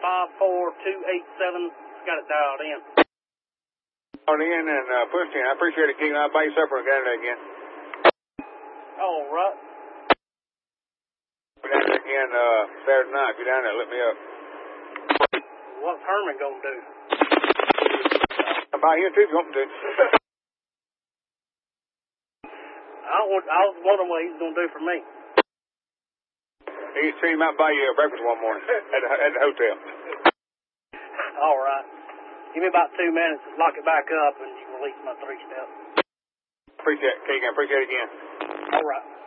54287. Got it dialed in. Dialed in and pushed in. I appreciate it, Keegan. I'll buy you supper and get it again. All right. Be down there again Saturday night. If you're down there, let me up. What's Herman gonna do? I'll buy you too if you want me to. I was wondering what he's gonna do for me. He's seen him out buy you breakfast one morning at the hotel. All right. Give me about 2 minutes. Lock it back up, and you can release my 3-step. Appreciate it, Keegan. Appreciate it again. All right.